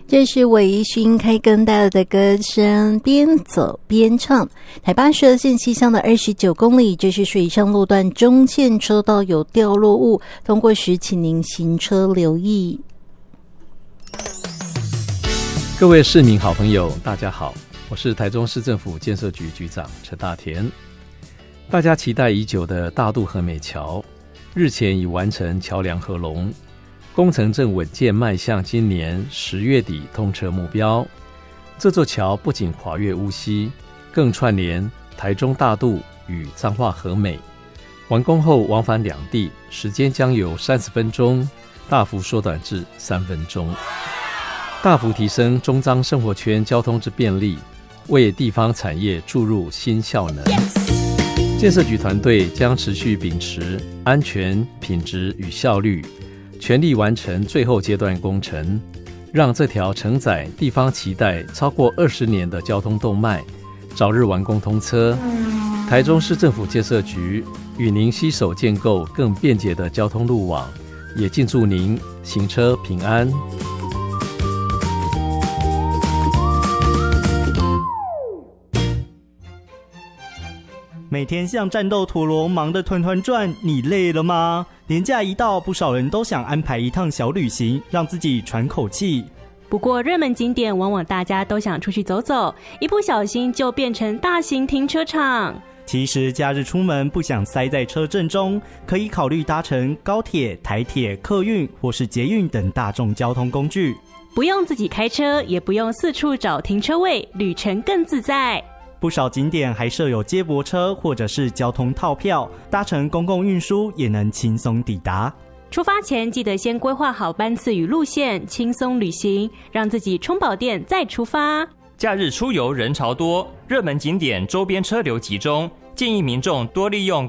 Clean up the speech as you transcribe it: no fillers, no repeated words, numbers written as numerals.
这是韦勋开更带来的歌声，边走边唱。台八12线西向的29公里，这是水上路段中线车道有掉落物，通过时请您行车留意。 各位市民好朋友大家好，我是台中市政府建设局局长陈大田。大家期待已久的大渡和美桥日前已完成桥梁合龙，工程正稳健迈向今年10月底通车目标。这座桥不仅跨越乌溪，更串联台中大渡与彰化和美，完工后往返两地时间将由30分钟大幅缩短至3分钟，大幅提升中彰生活圈交通之便利，为地方产业注入新效能。建设局团队将持续秉持安全、品质与效率，全力完成最后阶段工程，让这条承载地方期待超过20年的交通动脉早日完工通车。台中市政府建设局与您携手建构更便捷的交通路网，也敬祝您行车平安。 每天像战斗陀螺忙得团团转，你累了吗？连假一到，不少人都想安排一趟小旅行，让自己喘口气。 不过热门景点往往大家都想出去走走，一不小心就变成大型停车场。 其实假日出门不想塞在车阵中，可以考虑搭乘高铁、台铁、客运或是捷运等大众交通工具， 不用自己开车，也不用四处找停车位，旅程更自在。 不少景点还设有接驳车或者是交通套票，搭乘公共运输也能轻松抵达。 出发前记得先规划好班次与路线，轻松旅行，让自己充饱电再出发。 假日出游人潮多，热门景点周边车流集中，建议民众多利用